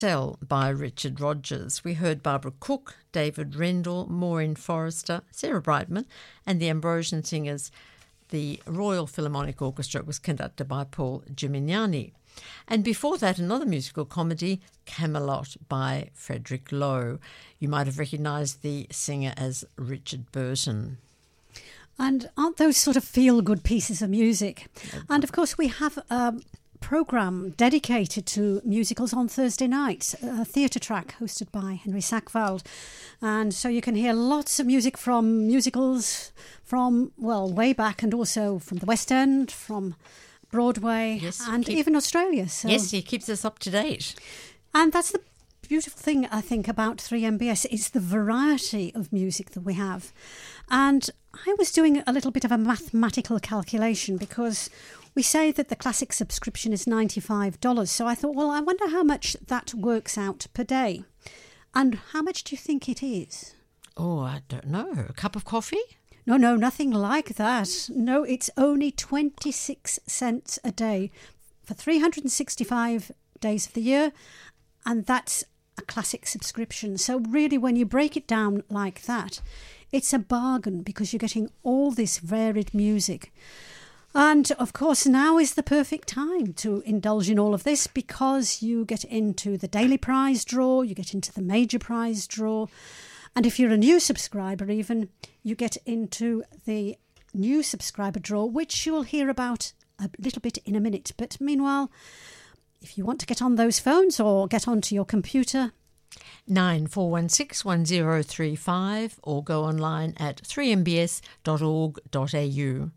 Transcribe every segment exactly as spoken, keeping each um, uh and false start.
Cell by Richard Rogers. We heard Barbara Cook, David Rendell, Maureen Forrester, Sarah Brightman and the Ambrosian Singers. The Royal Philharmonic Orchestra was conducted by Paul Gimignani. And before that, another musical comedy, Camelot by Frederick Lowe. You might have recognised the singer as Richard Burton. And aren't those sort of feel-good pieces of music? And of course we have a programme dedicated to musicals on Thursday nights, a theatre track hosted by Henry Sackveld. And so you can hear lots of music from musicals from, well, way back, and also from the West End, from Broadway, yes, and keep, even Australia. So. Yes, he keeps us up to date. And that's the beautiful thing, I think, about three M B S. It's the variety of music that we have. And I was doing a little bit of a mathematical calculation because we say that the classic subscription is ninety-five dollars. So I thought, well, I wonder how much that works out per day. And how much do you think it is? Oh, I don't know. A cup of coffee? No, no, nothing like that. No, it's only twenty-six cents a day for three hundred sixty-five days of the year. And that's a classic subscription. So really, when you break it down like that, it's a bargain because you're getting all this varied music. And of course, now is the perfect time to indulge in all of this because you get into the daily prize draw, you get into the major prize draw. And if you're a new subscriber even, you get into the new subscriber draw, which you'll hear about a little bit in a minute. But meanwhile, if you want to get on those phones or get onto your computer, nine four one six one zero three five or go online at three m b s dot org dot a u.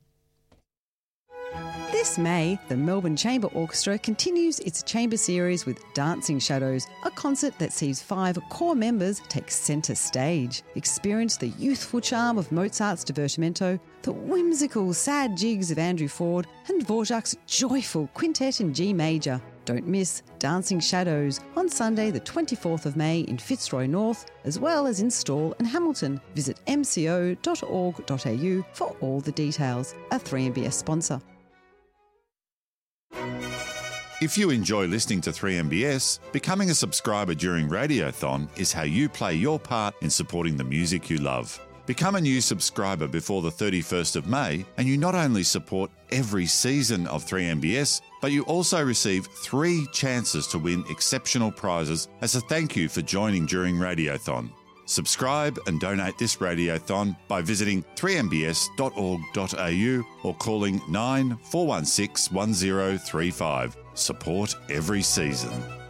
This May, the Melbourne Chamber Orchestra continues its chamber series with Dancing Shadows, a concert that sees five core members take centre stage. Experience the youthful charm of Mozart's Divertimento, the whimsical sad jigs of Andrew Ford, and Dvorak's joyful quintet in G major. Don't miss Dancing Shadows on Sunday the twenty-fourth of May in Fitzroy North, as well as in Stawell and Hamilton. Visit m c o dot org dot a u for all the details. A three M B S sponsor. If you enjoy listening to three M B S, becoming a subscriber during Radiothon is how you play your part in supporting the music you love. Become a new subscriber before the thirty-first of May and you not only support every season of three M B S, but you also receive three chances to win exceptional prizes as a thank you for joining during Radiothon. Subscribe and donate this Radiothon by visiting three m b s dot org dot a u or calling nine four one six one zero three five. Support every season.